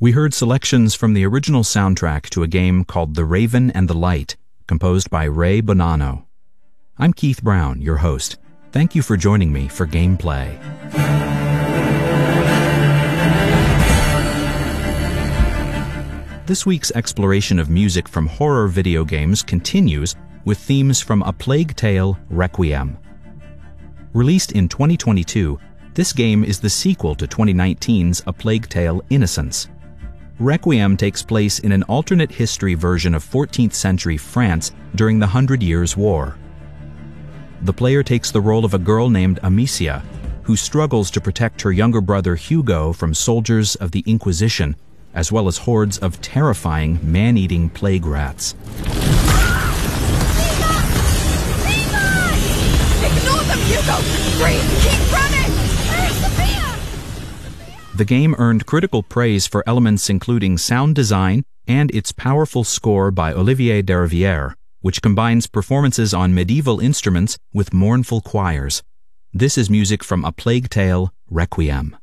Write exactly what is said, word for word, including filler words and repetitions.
We heard selections from the original soundtrack to a game called The Raven and the Light, composed by Ray Bonanno. I'm Keith Brown, your host. Thank you for joining me for Gameplay. This week's exploration of music from horror video games continues with themes from A Plague Tale: Requiem. Released in twenty twenty-two, this game is the sequel to twenty nineteen's A Plague Tale: Innocence. Requiem takes place in an alternate history version of fourteenth century France during the Hundred Years' War. The player takes the role of a girl named Amicia, who struggles to protect her younger brother Hugo from soldiers of the Inquisition, as well as hordes of terrifying, man-eating plague rats. Ignore them, Hugo! Scream! Keep running! Where's Sophia? The game earned critical praise for elements including sound design and its powerful score by Olivier Derivière, which combines performances on medieval instruments with mournful choirs. This is music from A Plague Tale: Requiem.